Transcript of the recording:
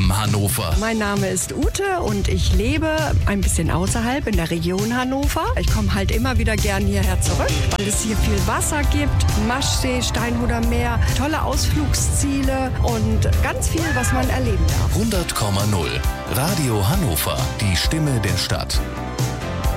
Hannover. Mein Name ist Ute und ich lebe ein bisschen außerhalb in der Region Hannover. Ich komme halt immer wieder gern hierher zurück, weil es hier viel Wasser gibt. Maschsee, Steinhuder Meer, tolle Ausflugsziele und ganz viel, was man erleben darf. 100,0 Radio Hannover, die Stimme der Stadt.